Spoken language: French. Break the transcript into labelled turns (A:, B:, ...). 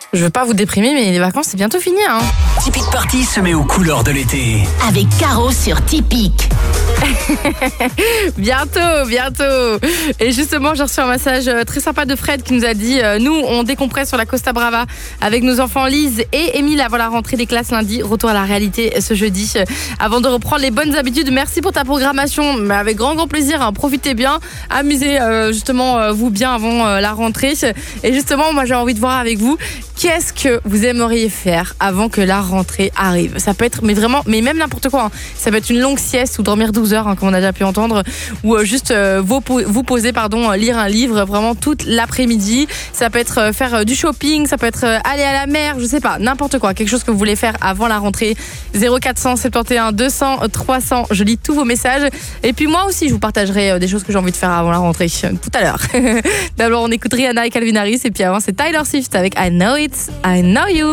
A: Je veux pas vous déprimer, mais les vacances, c'est bientôt fini, hein.
B: Tipeee Party se met aux couleurs de l'été.
C: Avec Caro sur Tipeee.
A: Bientôt. Et justement, j'ai reçu un message très sympa de Fred qui nous a dit nous, on décompresse sur la Costa Brava avec nos enfants Lise et Émile avant la rentrée des classes lundi. Retour à la réalité ce jeudi. Avant de reprendre les bonnes habitudes, merci pour ta programmation. Mais avec grand plaisir, hein. Profitez bien, amusez justement vous bien avant la rentrée. Et justement, moi j'ai envie de voir avec vous, qu'est-ce que vous aimeriez faire avant que la rentrée arrive? Ça peut être, mais même n'importe quoi, hein. Ça peut être une longue sieste ou dormir 12 heures, hein, comme on a déjà pu entendre, ou juste vous poser, lire un livre vraiment toute l'après-midi. Ça peut être faire du shopping, ça peut être aller à la mer, je sais pas, n'importe quoi, quelque chose que vous voulez faire avant la rentrée. 0471 200 300, je lis tous vos messages. Et puis moi aussi, je vous partagerai des choses que j'ai envie de faire avant la rentrée, tout à l'heure. D'abord, on écoute Rihanna et Calvin Harris, et puis avant, c'est Tyler Swift avec I Know It, I Know You.